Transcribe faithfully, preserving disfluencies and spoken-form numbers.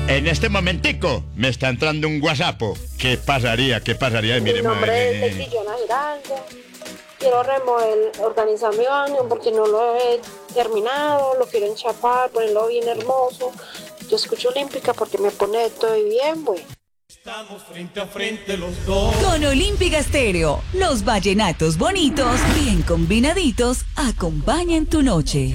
En este momentico me está entrando un WhatsApp. ¿Qué pasaría? ¿Qué pasaría? Mi Mire, nombre madre. es Letiziana Giraldo. Quiero remodelar, organizar mi baño porque no lo he terminado, lo quiero enchapar, ponerlo bien hermoso. Yo escucho Olímpica porque me pone todo bien, güey. Estamos frente a frente los dos. Con Olímpica Estéreo, los vallenatos bonitos, bien combinaditos, acompañan tu noche.